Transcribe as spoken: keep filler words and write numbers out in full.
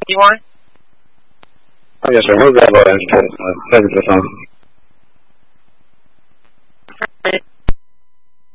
You want? Oh, yes, sir. We'll grab our uh, thank you for the phone.